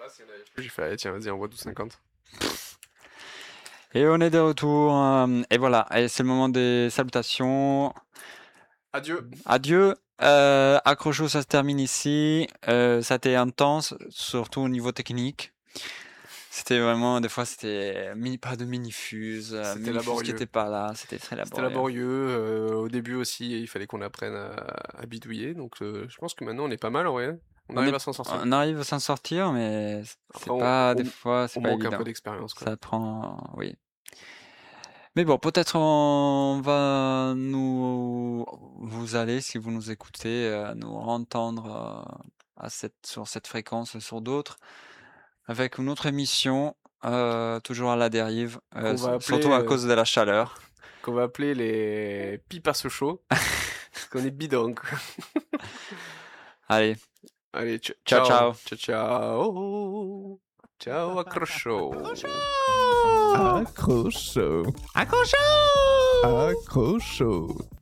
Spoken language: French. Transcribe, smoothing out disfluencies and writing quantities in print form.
J'ai fait, allez, tiens, vas-y, envoie 12,50. Et on est de retour. Et voilà, et c'est le moment des salutations. Adieu. Adieu. Accrocho, ça se termine ici. Ça a été intense, surtout au niveau technique. C'était vraiment, des fois, c'était pas de mini-fuse, C'était mini-fuse qui laborieux. était pas là. C'était très C'était laborieux. laborieux. Au début aussi, il fallait qu'on apprenne à bidouiller. Donc, je pense que maintenant, on est pas mal, en vrai. On On arrive est, à s'en sortir. on arrive à s'en sortir, mais Après, c'est pas, des fois, on c'est pas manque un peu évident. d'expérience, quoi. Ça prend, oui. Mais bon, peut-être on va vous allez, si vous nous écoutez, nous entendre sur cette fréquence et sur d'autres, avec une autre émission, toujours à la dérive, Qu'on va surtout appeler, à cause de la chaleur. qu'on va appeler les pipes à ce chaud. Parce qu'on est bidon, quoi. Allez, Allez, ciao ciao. ciao. Ciao, ciao. Ciao, accrocho. Accrocho. Accrocho! Accrocho.